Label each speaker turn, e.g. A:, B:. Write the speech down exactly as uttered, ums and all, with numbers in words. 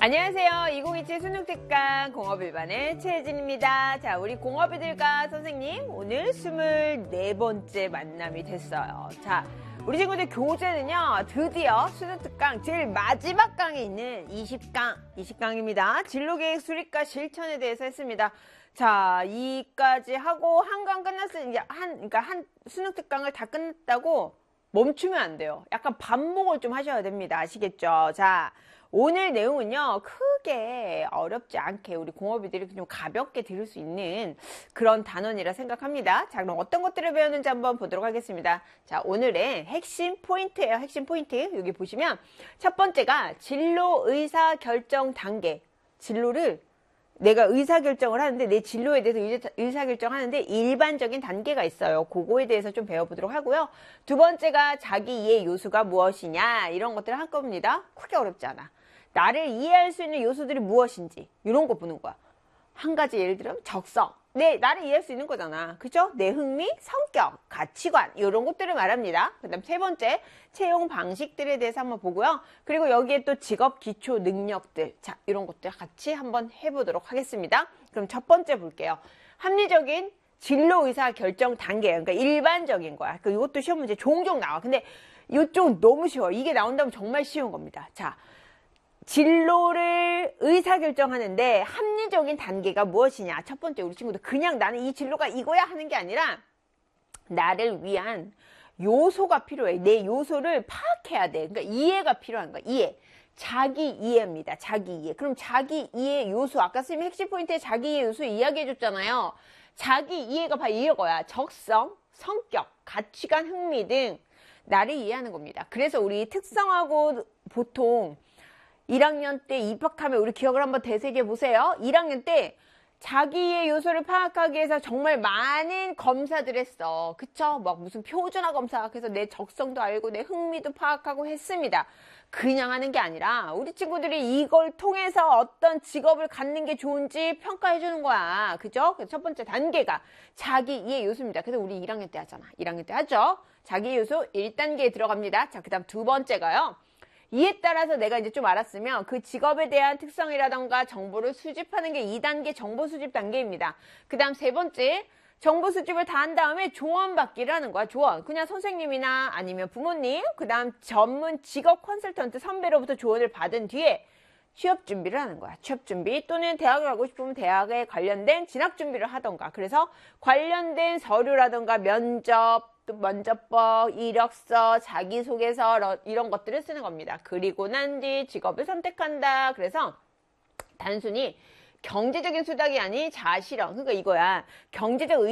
A: 안녕하세요. 이천이십칠 수능특강 공업일반의 최혜진입니다. 자, 우리 공업이들과 선생님 오늘 스물네 번째 만남이 됐어요. 자, 우리 친구들 교재는요, 드디어 수능특강 제일 마지막 강에 있는 이십 강, 이십 강입니다. 진로계획 수립과 실천에 대해서 했습니다. 자, 이까지 하고 한 강 끝났을 이제 한, 그러니까 한 수능특강을 다 끝났다고 멈추면 안 돼요. 약간 반복을 좀 하셔야 됩니다. 아시겠죠? 자, 오늘 내용은요, 크게 어렵지 않게 우리 공업이들이 좀 가볍게 들을 수 있는 그런 단원이라 생각합니다. 자, 그럼 어떤 것들을 배우는지 한번 보도록 하겠습니다. 자, 오늘의 핵심 포인트예요. 핵심 포인트. 여기 보시면 첫 번째가 진로 의사 결정 단계. 진로를 내가 의사결정을 하는데 내 진로에 대해서 의사결정하는데 일반적인 단계가 있어요. 그거에 대해서 좀 배워보도록 하고요. 두 번째가 자기 이해 요소가 무엇이냐 이런 것들을 할 겁니다. 크게 어렵지 않아. 나를 이해할 수 있는 요소들이 무엇인지 이런 거 보는 거야. 한 가지 예를 들면 적성. 네, 나를 이해할 수 있는 거잖아. 그죠? 내 흥미, 성격, 가치관 이런 것들을 말합니다. 그 다음 세 번째, 채용 방식들에 대해서 한번 보고요. 그리고 여기에 또 직업 기초 능력들. 자, 이런 것들 같이 한번 해보도록 하겠습니다. 그럼 첫 번째 볼게요. 합리적인 진로 의사 결정 단계. 그러니까 일반적인 거야. 그러니까 이것도 시험 문제 종종 나와. 근데 이쪽 너무 쉬워. 이게 나온다면 정말 쉬운 겁니다. 자, 진로를 의사결정하는데 합리적인 단계가 무엇이냐. 첫 번째 우리 친구들 그냥 나는 이 진로가 이거야 하는 게 아니라 나를 위한 요소가 필요해. 내 요소를 파악해야 돼. 그러니까 이해가 필요한 거야. 이해. 자기 이해입니다. 자기 이해. 그럼 자기 이해 요소. 아까 선생님이 핵심 포인트에 자기 이해 요소 이야기해 줬잖아요. 자기 이해가 바로 이거야. 적성, 성격, 가치관, 흥미 등 나를 이해하는 겁니다. 그래서 우리 특성하고 보통 일 학년 때 입학하면 우리 기억을 한번 되새겨 보세요. 일 학년 때 자기의 요소를 파악하기 위해서 정말 많은 검사들 했어. 그쵸? 막 무슨 표준화 검사. 그래서 내 적성도 알고 내 흥미도 파악하고 했습니다. 그냥 하는 게 아니라 우리 친구들이 이걸 통해서 어떤 직업을 갖는 게 좋은지 평가해 주는 거야. 그죠? 그래서 첫 번째 단계가 자기 이해 요소입니다. 그래서 우리 일 학년 때 하잖아. 일 학년 때 하죠. 자기 이해 요소 일 단계에 들어갑니다. 자, 그 다음 두 번째가요. 이에 따라서 내가 이제 좀 알았으면 그 직업에 대한 특성이라던가 정보를 수집하는 게 이 단계 정보 수집 단계입니다. 그 다음 세 번째, 정보 수집을 다 한 다음에 조언받기를 하는 거야. 조언. 그냥 선생님이나 아니면 부모님, 그 다음 전문 직업 컨설턴트 선배로부터 조언을 받은 뒤에 취업 준비를 하는 거야. 취업 준비 또는 대학을 가고 싶으면 대학에 관련된 진학 준비를 하던가. 그래서 관련된 서류라던가 면접, 또 면접법, 이력서, 자기소개서 이런 것들을 쓰는 겁니다. 그리고 난 뒤 직업을 선택한다. 그래서 단순히 경제적인 수단이 아닌 자아실현. 그러니까 이거야. 경제적